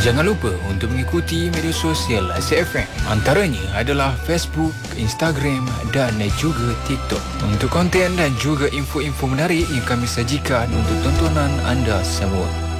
Jangan lupa untuk mengikuti media sosial ASIC FM. Antaranya adalah Facebook, Instagram dan juga TikTok. Untuk konten dan juga info-info menarik yang kami sajikan untuk tontonan anda semua.